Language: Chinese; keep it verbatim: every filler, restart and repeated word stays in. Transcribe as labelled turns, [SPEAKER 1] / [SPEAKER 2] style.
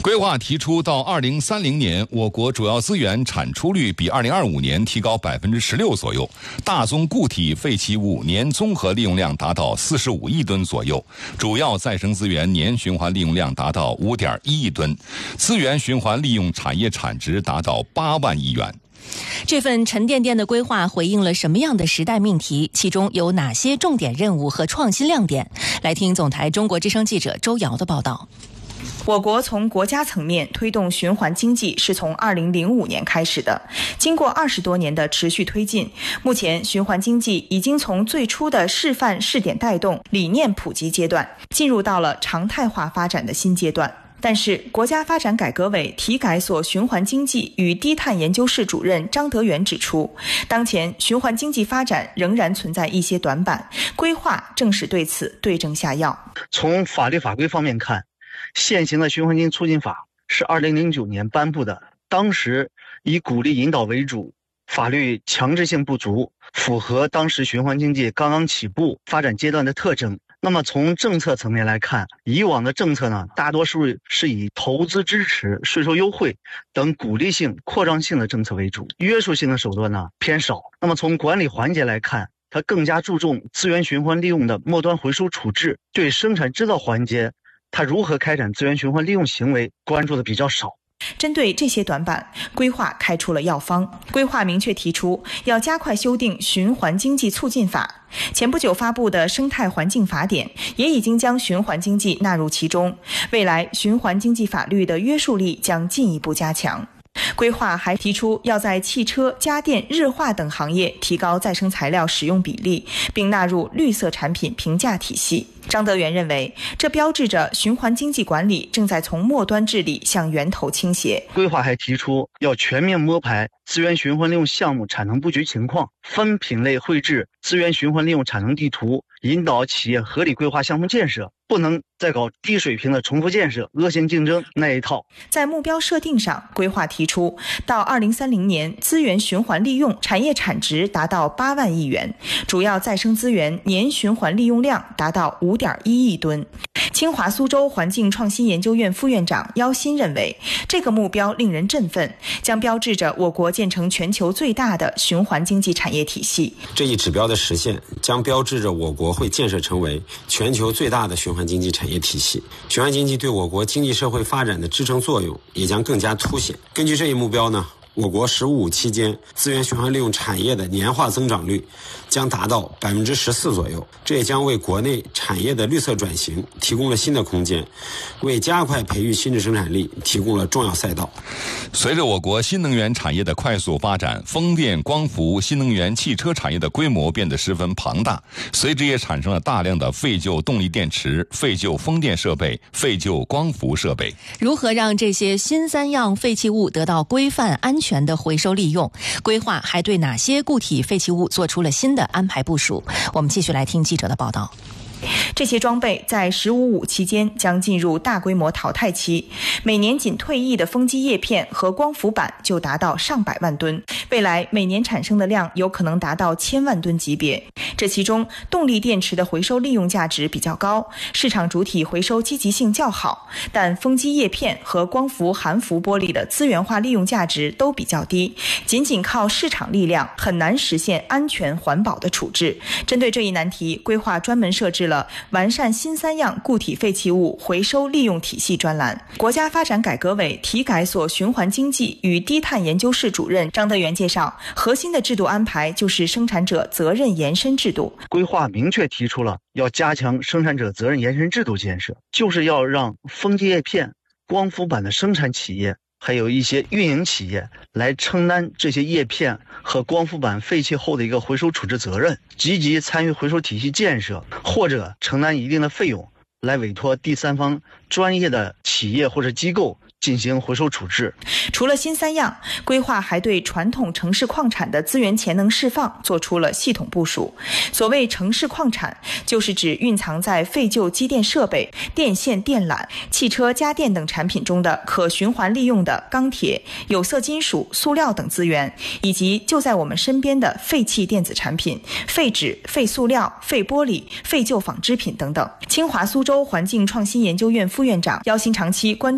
[SPEAKER 1] 规划提出，到二零三零年，我国主要资源产出率比二零二五年提高百分之十六左右，大宗固体废弃物年综合利用量达到四十五亿吨左右，主要再生资源年循环利用量达到五点一亿吨，资源循环利用产业产值达到八万亿元。
[SPEAKER 2] 这份沉甸甸的规划回应了什么样的时代命题？其中有哪些重点任务和创新亮点？来听总台中国之声记者周瑶的报道。
[SPEAKER 3] 我国从国家层面推动循环经济是从二零零五年开始的，经过二十多年的持续推进，目前循环经济已经从最初的示范试点带动、理念普及阶段，进入到了常态化发展的新阶段。但是，国家发展改革委体改所循环经济与低碳研究室主任张德元指出，当前循环经济发展仍然存在一些短板，规划正是对此对症下药。
[SPEAKER 4] 从法律法规方面看，现行的循环经济促进法是二零零九年颁布的，当时以鼓励引导为主，法律强制性不足，符合当时循环经济刚刚起步发展阶段的特征。那么从政策层面来看，以往的政策呢，大多数是以投资支持、税收优惠等鼓励性、扩张性的政策为主，约束性的手段呢偏少。那么从管理环节来看，它更加注重资源循环利用的末端回收处置，对生产制造环节它如何开展资源循环利用行为关注的比较少。
[SPEAKER 3] 针对这些短板，规划开出了药方。规划明确提出要加快修订循环经济促进法，前不久发布的生态环境法典也已经将循环经济纳入其中，未来循环经济法律的约束力将进一步加强。规划还提出要在汽车、家电、日化等行业提高再生材料使用比例，并纳入绿色产品评价体系。张德元认为，这标志着循环经济管理正在从末端治理向源头倾斜。
[SPEAKER 4] 规划还提出要全面摸排资源循环利用项目产能布局情况，分品类绘制资源循环利用产能地图，引导企业合理规划项目建设，不能再搞低水平的重复建设、恶性竞争那一套。
[SPEAKER 3] 在目标设定上，规划提出到二零三零年资源循环利用产业产值达到八万亿元，主要再生资源年循环利用量达到五点一亿吨。清华苏州环境创新研究院副院长姚鑫认为，这个目标令人振奋，将标志着我国建成全球最大的循环经济产业体系。
[SPEAKER 5] 这一指标的实现，将标志着我国会建设成为全球最大的循环经济产业体系。循环经济对我国经济社会发展的支撑作用也将更加凸显。根据这一目标呢，我国“十五五”期间资源循环利用产业的年化增长率将达到百分之十四左右，这也将为国内产业的绿色转型提供了新的空间，为加快培育新质生产力提供了重要赛道。
[SPEAKER 1] 随着我国新能源产业的快速发展，风电、光伏、新能源汽车产业的规模变得十分庞大，随之也产生了大量的废旧动力电池、废旧风电设备、废旧光伏设备。
[SPEAKER 2] 如何让这些新三样废弃物得到规范安全的回收利用？规划还对哪些固体废弃物做出了新的安排部署？我们继续来听记者的报道。
[SPEAKER 3] 这些装备在“十五五”期间将进入大规模淘汰期，每年仅退役的风机叶片和光伏板就达到上百万吨，未来每年产生的量有可能达到千万吨级别。这其中，动力电池的回收利用价值比较高，市场主体回收积极性较好，但风机叶片和光伏含氟玻璃的资源化利用价值都比较低，仅仅靠市场力量很难实现安全环保的处置。针对这一难题，规划专门设置了完善新三样固体废弃物回收利用体系专栏。国家发展改革委体改所循环经济与低碳研究室主任张德元介绍，核心的制度安排就是生产者责任延伸制度。
[SPEAKER 4] 规划明确提出了要加强生产者责任延伸制度建设，就是要让风机叶片、光伏板的生产企业还有一些运营企业来承担这些叶片和光伏板废弃后的一个回收处置责任，积极参与回收体系建设，或者承担一定的费用来委托第三方专业的企业或者机构进行回收处置。
[SPEAKER 3] 除了新三样，规划还对传统城市矿产的资源潜能释放做出了系统部署。所谓城市矿产，就是指蕴藏在废旧机电设备、电线电缆、汽车家电等产品中的可循环利用的钢铁、有色金属、塑料等资源，以及就在我们身边的废弃电子产品、废纸、废塑料、废玻璃、废旧纺织品等等。清华苏州环境创新研究院副院长姚鑫长期关注